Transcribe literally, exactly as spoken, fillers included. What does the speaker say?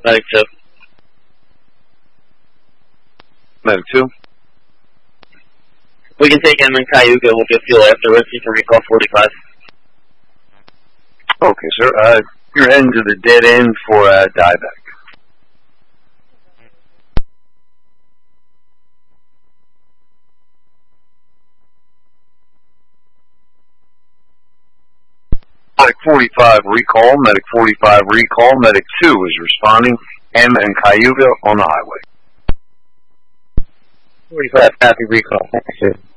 Medic two. Medic two. We can take him in Cayuga. We'll get fuel afterwards. You can recall forty-five. Okay, sir. Uh, you're heading to the dead end for uh, dieback. Medic forty-five recall, Medic forty-five recall, Medic two is responding, M and Cayuga on the highway. forty-five, copy recall. Thank you.